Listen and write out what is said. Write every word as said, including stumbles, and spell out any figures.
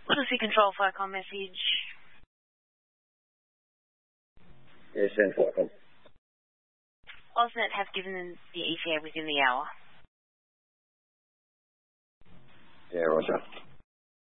Policy Control Flycom message. Yeah, send Flycom. AusNet have given them the E T A within the hour. Yeah, roger.